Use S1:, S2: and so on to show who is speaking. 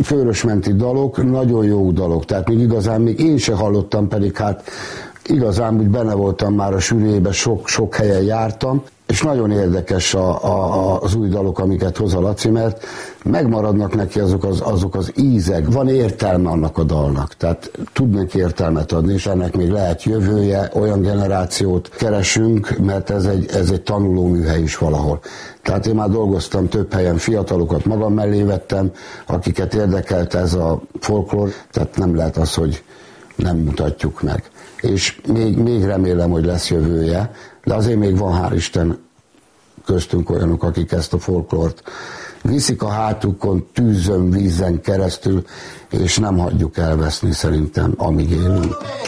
S1: Főrösmenti dalok nagyon jó dalok, tehát még igazán még én se hallottam, pedig hát igazán úgy benne voltam már a sűrűjében, sok helyen jártam, és nagyon érdekes az új dalok, amiket hoz a Laci, mert megmaradnak neki azok az ízek. Van értelme annak a dalnak, tehát tud neki értelmet adni, és ennek még lehet jövője, olyan generációt keresünk, mert ez egy tanulóműhely is valahol. Tehát én már dolgoztam több helyen, fiatalokat magam mellé vettem, akiket érdekelt ez a folklór, tehát nem lehet az, hogy nem mutatjuk meg. És még remélem, hogy lesz jövője, de azért még van, hál' Isten, köztünk olyanok, akik ezt a folklort viszik a hátukon, tűzön, vízen keresztül, és nem hagyjuk elveszni szerintem, amíg élünk.